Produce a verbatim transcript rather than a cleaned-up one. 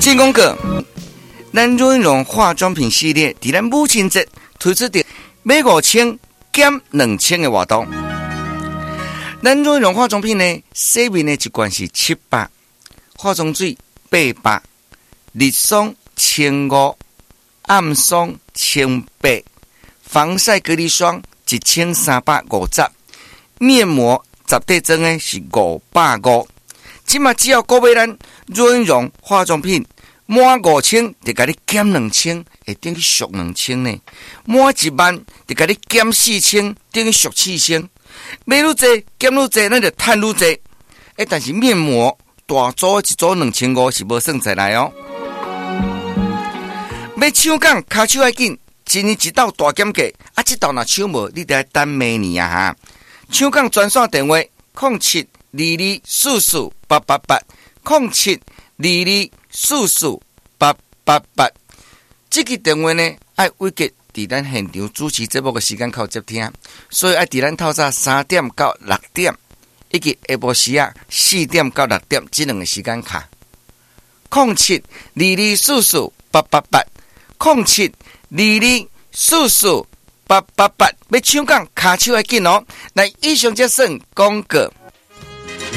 先讲过，咱润荣化妆品系列伫咱母亲节推出的买五千减两千的活动。咱润荣化妆品呢，洗面的一罐是七百，化妆水八百，日霜千五，暗霜千八，防晒隔离霜一千三百五十，面膜十块装的是五百五。即嘛只要购买咱润荣化妆品满五千，就甲你减两千，会等于俗两千呢。满一万就甲你减四千，等于俗四千。买愈济减愈济，咱就赚愈济。诶，但是面膜大组一组两千五是无算出来哦。要抢讲骹手要紧，一年一道大减价，啊，这道若抢无，你得要等明年啊哈。抢讲专线电话：零七二二四四八八八，零七二二四四八八八。这个电话呢，爱委结伫咱现场主持节目的时间靠接听，所以爱伫咱透早三点到六点，以及下晡时啊四点到六点这两个时间卡。零七二二四四八八八，零七二二四四八八八，要抢讲卡手要紧哦。来，以上这算广告。